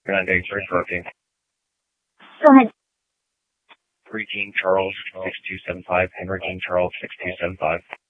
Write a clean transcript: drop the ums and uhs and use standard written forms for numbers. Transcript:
United States First Working. Go ahead. 3 King Charles 6275, Henry King Charles 6275.